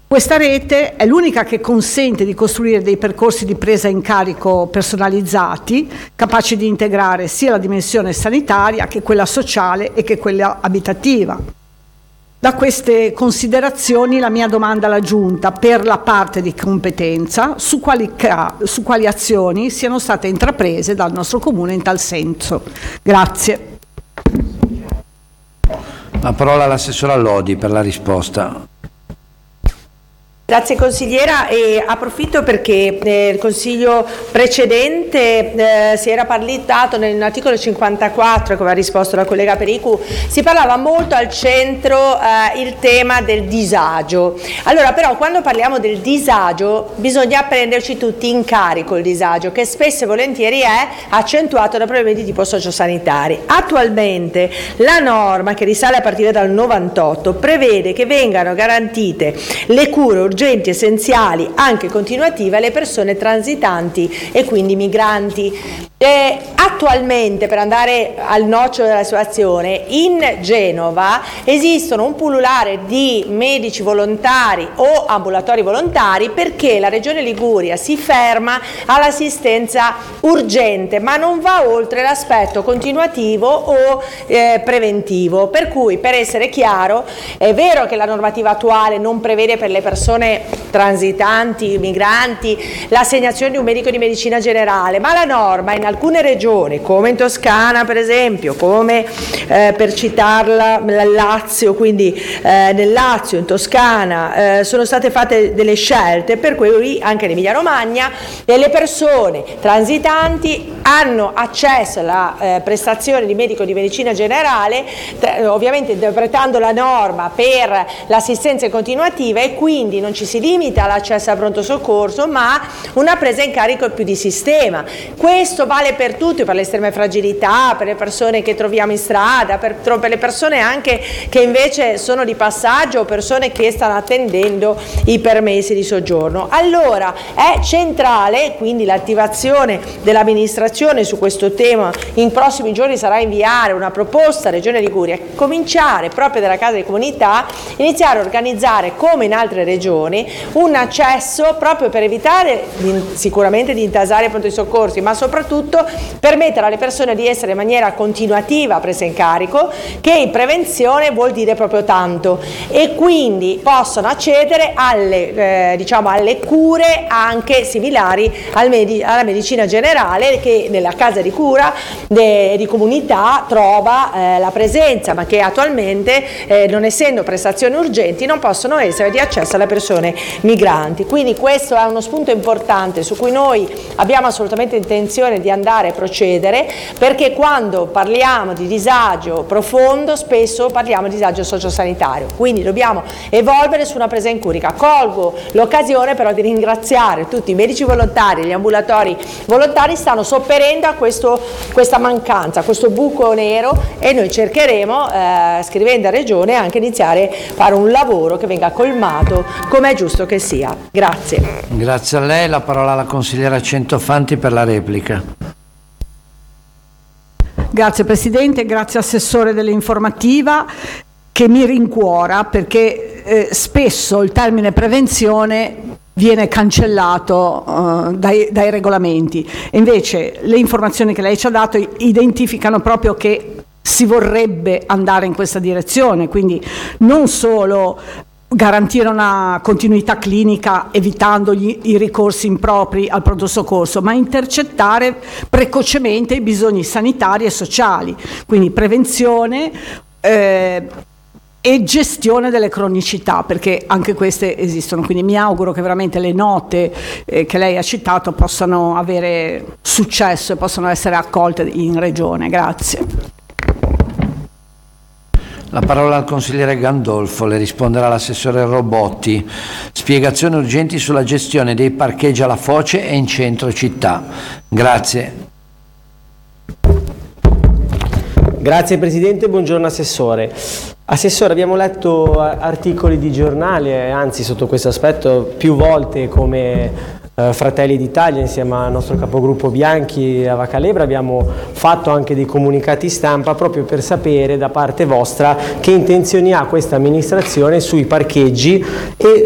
Questa rete è l'unica che consente di costruire dei percorsi di presa in carico personalizzati, capaci di integrare sia la dimensione sanitaria che quella sociale e che quella abitativa. Da queste considerazioni la mia domanda alla Giunta per la parte di competenza su quali azioni siano state intraprese dal nostro Comune in tal senso. Grazie. La parola all'assessora Lodi per la risposta. Grazie consigliera, e approfitto perché nel consiglio precedente si era parlato nell'articolo 54, come ha risposto la collega Pericu, si parlava molto al centro il tema del disagio. Allora però quando parliamo del disagio bisogna prenderci tutti in carico il disagio, che spesso e volentieri è accentuato da problemi di tipo sociosanitari. Attualmente la norma, che risale a partire dal 98, prevede che vengano garantite le cure urgenti, essenziali, anche continuative, alle persone transitanti e quindi migranti. Attualmente, per andare al nocciolo della situazione, in Genova esistono un pullulare di medici volontari o ambulatori volontari, perché la Regione Liguria si ferma all'assistenza urgente ma non va oltre l'aspetto continuativo o preventivo. Per cui, per essere chiaro, è vero che la normativa attuale non prevede per le persone transitanti, migranti, l'assegnazione di un medico di medicina generale, ma la norma in alcune regioni, come in Toscana per esempio, come per citarla il Lazio, quindi nel Lazio, in Toscana, sono state fatte delle scelte per cui anche in Emilia Romagna le persone transitanti hanno accesso alla prestazione di medico di medicina generale, ovviamente interpretando la norma per l'assistenza continuativa, e quindi non ci si limita all'accesso al pronto soccorso ma una presa in carico più di sistema. Questo vale per tutti, per le estreme fragilità, per le persone che troviamo in strada, per le persone anche che invece sono di passaggio o persone che stanno attendendo i permessi di soggiorno. Allora è centrale quindi l'attivazione dell'amministrazione su questo tema. In prossimi giorni sarà inviare una proposta a Regione Liguria, cominciare proprio dalla Casa di Comunità, iniziare a organizzare come in altre regioni un accesso proprio per evitare sicuramente di intasare i pronti soccorsi, ma soprattutto permettere alle persone di essere in maniera continuativa prese in carico, che in prevenzione vuol dire proprio tanto, e quindi possono accedere alle cure anche similari alla medicina generale, che nella casa di cura di comunità trova la presenza, ma che attualmente non essendo prestazioni urgenti non possono essere di accesso alle persone migranti. Quindi questo è uno spunto importante su cui noi abbiamo assolutamente intenzione di andare a procedere, perché quando parliamo di disagio profondo spesso parliamo di disagio sociosanitario, quindi dobbiamo evolvere su una presa in carico. Colgo l'occasione però di ringraziare tutti i medici volontari, gli ambulatori volontari, stanno sopperendo a questa mancanza, a questo buco nero, e noi cercheremo, scrivendo a Regione, anche iniziare a fare un lavoro che venga colmato come è giusto che sia. Grazie. Grazie a lei, la parola alla consigliera Centofanti per la replica. Grazie Presidente, grazie Assessore dell'informativa, che mi rincuora perché spesso il termine prevenzione viene cancellato dai regolamenti, e invece le informazioni che lei ci ha dato identificano proprio che si vorrebbe andare in questa direzione, quindi non solo garantire una continuità clinica evitando i ricorsi impropri al pronto soccorso, ma intercettare precocemente i bisogni sanitari e sociali, quindi prevenzione e gestione delle cronicità, perché anche queste esistono. Quindi mi auguro che veramente le note che lei ha citato possano avere successo e possano essere accolte in Regione. Grazie. La parola al consigliere Gandolfo, le risponderà l'assessore Robotti. Spiegazioni urgenti sulla gestione dei parcheggi alla foce e in centro città. Grazie. Grazie Presidente, buongiorno Assessore. Assessore, abbiamo letto articoli di giornale, anzi sotto questo aspetto più volte come Fratelli d'Italia insieme al nostro capogruppo Bianchi a Vacalebra abbiamo fatto anche dei comunicati stampa proprio per sapere da parte vostra che intenzioni ha questa amministrazione sui parcheggi e